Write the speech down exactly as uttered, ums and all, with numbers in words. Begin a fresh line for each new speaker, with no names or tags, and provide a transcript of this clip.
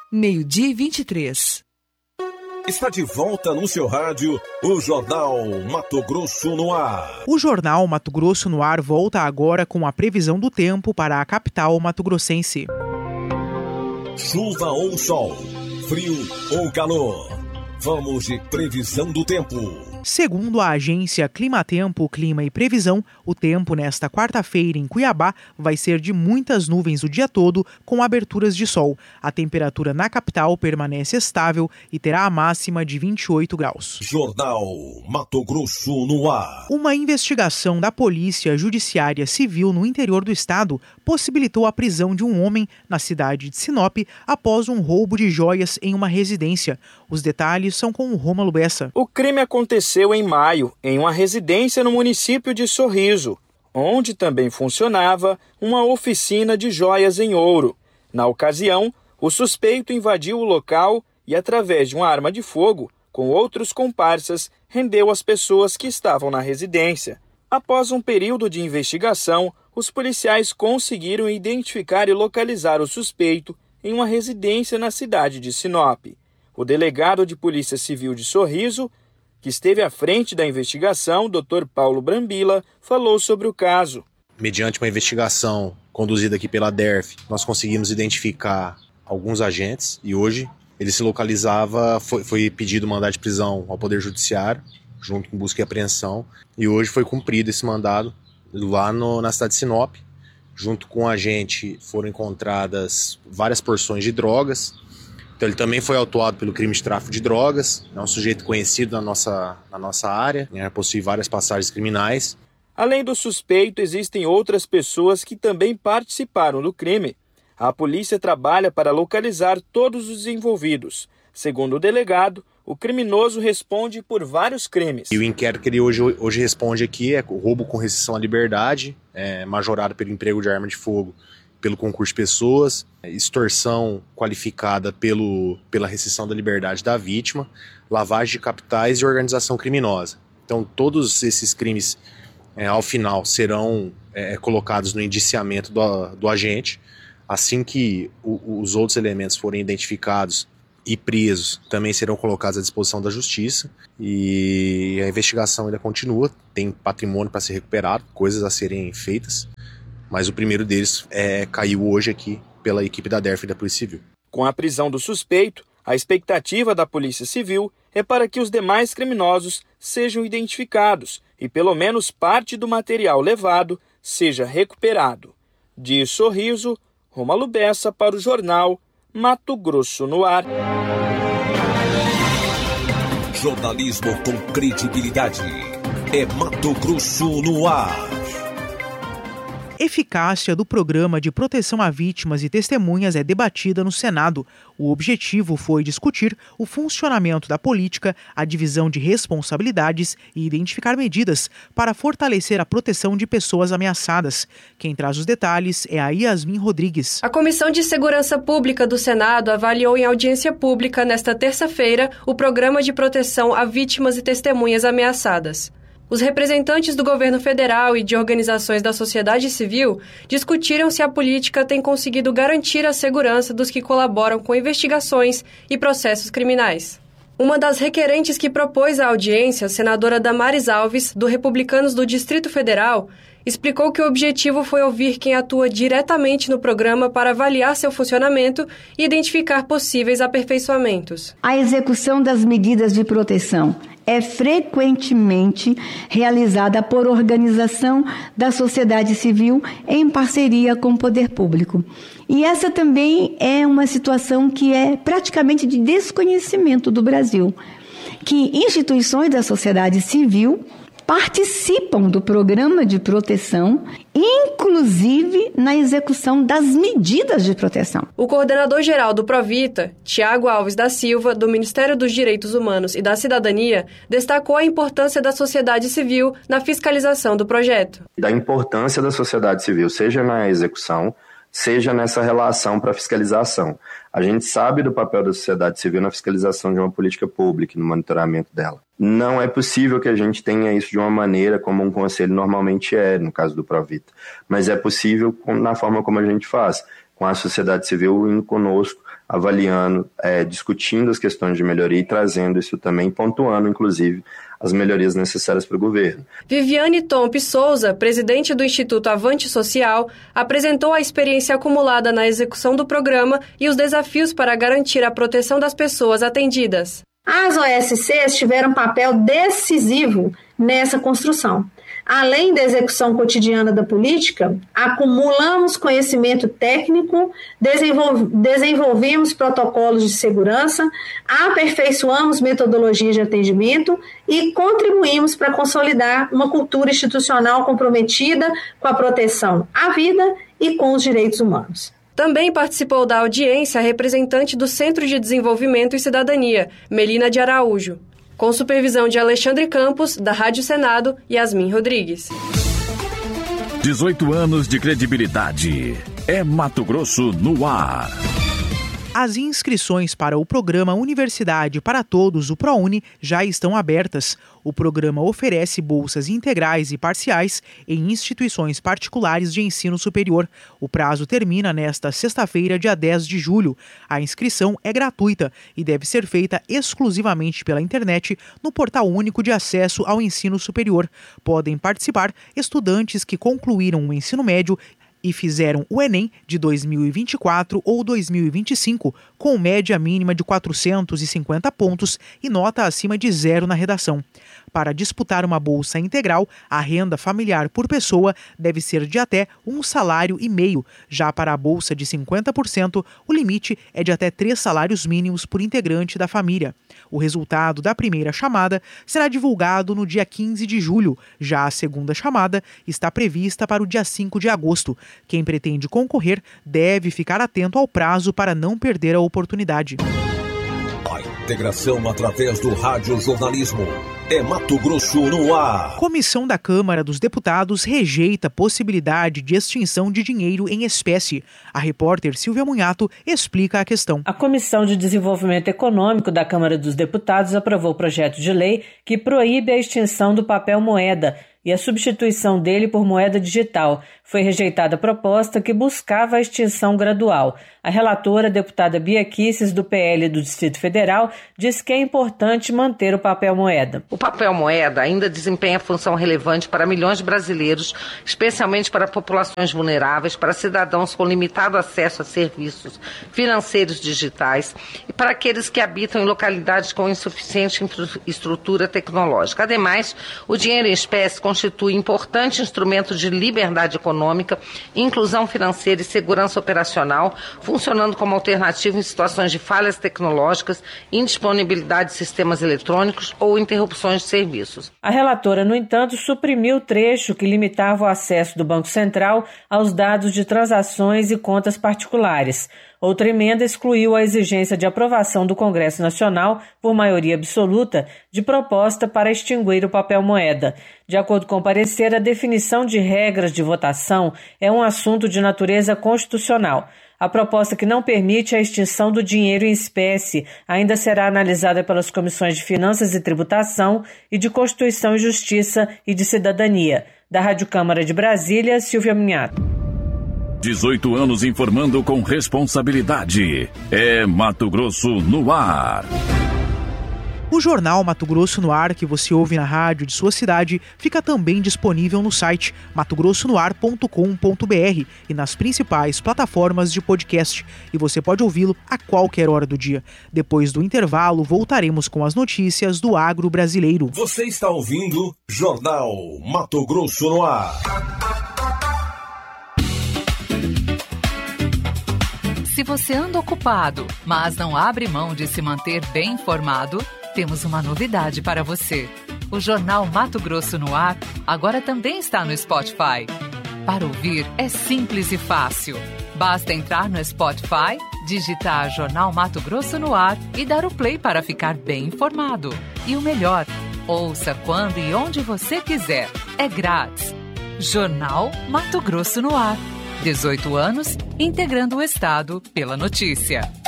meio-dia e vinte e três.
Está de volta no seu rádio, o Jornal Mato Grosso no ar.
O Jornal Mato Grosso no ar volta agora com a previsão do tempo para a capital mato-grossense.
Chuva ou sol, frio ou calor. Vamos de previsão do tempo.
Segundo a agência Climatempo, Clima e Previsão, o tempo nesta quarta-feira em Cuiabá vai ser de muitas nuvens o dia todo, com aberturas de sol. A temperatura na capital permanece estável e terá a máxima de vinte e oito graus.
Jornal Mato Grosso no ar.
Uma investigação da Polícia Judiciária Civil no interior do estado possibilitou a prisão de um homem na cidade de Sinop após um roubo de joias em uma residência. Os detalhes são com o Rômulo Bessa.
O crime aconteceu em maio, em uma residência no município de Sorriso, onde também funcionava uma oficina de joias em ouro. Na ocasião, o suspeito invadiu o local e, através de uma arma de fogo, com outros comparsas, rendeu as pessoas que estavam na residência. Após um período de investigação, os policiais conseguiram identificar e localizar o suspeito em uma residência na cidade de Sinop. O delegado de Polícia Civil de Sorriso, que esteve à frente da investigação, doutor Paulo Brambila, falou sobre o caso.
Mediante uma investigação conduzida aqui pela D E R F, nós conseguimos identificar alguns agentes e hoje ele se localizava, foi, foi pedido mandado de prisão ao Poder Judiciário, junto com busca e apreensão, e hoje foi cumprido esse mandado lá no, na cidade de Sinop. Junto com a gente foram encontradas várias porções de drogas. Então ele também foi autuado pelo crime de tráfico de drogas, é um sujeito conhecido na nossa, na nossa área, né, possui várias passagens criminais.
Além do suspeito, existem outras pessoas que também participaram do crime. A polícia trabalha para localizar todos os envolvidos. Segundo o delegado, o criminoso responde por vários crimes.
E o inquérito que ele hoje, hoje responde aqui é roubo com restrição à liberdade, é, majorado pelo emprego de arma de fogo, pelo concurso de pessoas, extorsão qualificada pelo, pela restrição da liberdade da vítima, lavagem de capitais e organização criminosa. Então todos esses crimes, é, ao final, serão é, colocados no indiciamento do, do agente. Assim que o, os outros elementos forem identificados e presos, também serão colocados à disposição da justiça. E a investigação ainda continua, tem patrimônio para ser recuperado, coisas a serem feitas. Mas o primeiro deles é, caiu hoje aqui pela equipe da D E R F e da Polícia Civil.
Com a prisão do suspeito, a expectativa da Polícia Civil é para que os demais criminosos sejam identificados e pelo menos parte do material levado seja recuperado. De Sorriso, Rômulo Bessa para o Jornal Mato Grosso no ar.
Jornalismo com credibilidade. É Mato Grosso no ar.
Eficácia do Programa de Proteção a Vítimas e Testemunhas é debatida no Senado. O objetivo foi discutir o funcionamento da política, a divisão de responsabilidades e identificar medidas para fortalecer a proteção de pessoas ameaçadas. Quem traz os detalhes é a Yasmin Rodrigues.
A Comissão de Segurança Pública do Senado avaliou em audiência pública nesta terça-feira o Programa de Proteção a Vítimas e Testemunhas Ameaçadas. Os representantes do governo federal e de organizações da sociedade civil discutiram se a política tem conseguido garantir a segurança dos que colaboram com investigações e processos criminais. Uma das requerentes que propôs a audiência, a senadora Damares Alves, do Republicanos do Distrito Federal, explicou que o objetivo foi ouvir quem atua diretamente no programa para avaliar seu funcionamento e identificar possíveis aperfeiçoamentos.
A execução das medidas de proteção é frequentemente realizada por organização da sociedade civil em parceria com o poder público. E essa também é uma situação que é praticamente de desconhecimento do Brasil, que instituições da sociedade civil participam do programa de proteção, inclusive na execução das medidas de proteção.
O coordenador-geral do Provita, Tiago Alves da Silva, do Ministério dos Direitos Humanos e da Cidadania, destacou a importância da sociedade civil na fiscalização do projeto.
Da importância da sociedade civil, seja na execução, seja nessa relação para fiscalização. A gente sabe do papel da sociedade civil na fiscalização de uma política pública, no monitoramento dela. Não é possível que a gente tenha isso de uma maneira como um conselho normalmente é, no caso do Provita, mas é possível na forma como a gente faz, com a sociedade civil indo conosco, avaliando, é, discutindo as questões de melhoria e trazendo isso também, pontuando, inclusive, as melhorias necessárias para o governo.
Viviane Tompe Souza, presidente do Instituto Avante Social, apresentou a experiência acumulada na execução do programa e os desafios para garantir a proteção das pessoas atendidas.
As O S Cs tiveram um papel decisivo nessa construção. Além da execução cotidiana da política, acumulamos conhecimento técnico, desenvolv- desenvolvemos protocolos de segurança, aperfeiçoamos metodologias de atendimento e contribuímos para consolidar uma cultura institucional comprometida com a proteção à vida e com os direitos humanos.
Também participou da audiência a representante do Centro de Desenvolvimento e Cidadania, Melina de Araújo, com supervisão de Alexandre Campos, da Rádio Senado, Yasmin Rodrigues.
dezoito anos de credibilidade. É Mato Grosso no ar.
As inscrições para o programa Universidade para Todos, o ProUni, já estão abertas. O programa oferece bolsas integrais e parciais em instituições particulares de ensino superior. O prazo termina nesta sexta-feira, dia dez de julho. A inscrição é gratuita e deve ser feita exclusivamente pela internet no Portal Único de Acesso ao Ensino Superior. Podem participar estudantes que concluíram o ensino médio e fizeram o Enem de dois mil e vinte e quatro ou dois mil e vinte e cinco, com média mínima de quatrocentos e cinquenta pontos e nota acima de zero na redação. Para disputar uma bolsa integral, a renda familiar por pessoa deve ser de até um salário e meio. Já para a bolsa de cinquenta por cento, o limite é de até três salários mínimos por integrante da família. O resultado da primeira chamada será divulgado no dia quinze de julho. Já a segunda chamada está prevista para o dia cinco de agosto. Quem pretende concorrer deve ficar atento ao prazo para não perder a oportunidade.
A integração através do radiojornalismo. É Mato Grosso no ar.
Comissão da Câmara dos Deputados rejeita a possibilidade de extinção de dinheiro em espécie. A repórter Silvia Munhato explica a questão.
A Comissão de Desenvolvimento Econômico da Câmara dos Deputados aprovou o projeto de lei que proíbe a extinção do papel moeda e a substituição dele por moeda digital. Foi rejeitada a proposta que buscava a extinção gradual. A relatora, a deputada Bia Kicis, do P L do Distrito Federal, diz que é importante manter o papel moeda.
O papel moeda ainda desempenha função relevante para milhões de brasileiros, especialmente para populações vulneráveis, para cidadãos com limitado acesso a serviços financeiros digitais e para aqueles que habitam em localidades com insuficiente estrutura tecnológica. Ademais, o dinheiro em espécie constitui importante instrumento de liberdade econômica, inclusão financeira e segurança operacional, funcionando como alternativa em situações de falhas tecnológicas, indisponibilidade de sistemas eletrônicos ou interrupções de serviços.
A relatora, no entanto, suprimiu o trecho que limitava o acesso do Banco Central aos dados de transações e contas particulares. Outra emenda excluiu a exigência de aprovação do Congresso Nacional, por maioria absoluta, de proposta para extinguir o papel moeda. De acordo com o parecer, a definição de regras de votação é um assunto de natureza constitucional. A proposta que não permite a extinção do dinheiro em espécie ainda será analisada pelas comissões de Finanças e Tributação e de Constituição e Justiça e de Cidadania. Da Rádio Câmara de Brasília, Silvia Munhato.
dezoito anos informando com responsabilidade. É Mato Grosso no ar.
O jornal Mato Grosso no Ar, que você ouve na rádio de sua cidade, fica também disponível no site mato grosso no ar ponto com ponto b r e nas principais plataformas de podcast. E você pode ouvi-lo a qualquer hora do dia. Depois do intervalo, voltaremos com as notícias do agro brasileiro.
Você está ouvindo Jornal Mato Grosso no Ar.
Se você anda ocupado, mas não abre mão de se manter bem informado, temos uma novidade para você. O Jornal Mato Grosso no Ar agora também está no Spotify. Para ouvir é simples e fácil. Basta entrar no Spotify, digitar Jornal Mato Grosso no Ar e dar o play para ficar bem informado. E o melhor, ouça quando e onde você quiser. É grátis. Jornal Mato Grosso no Ar. dezoito anos, integrando o Estado pela notícia.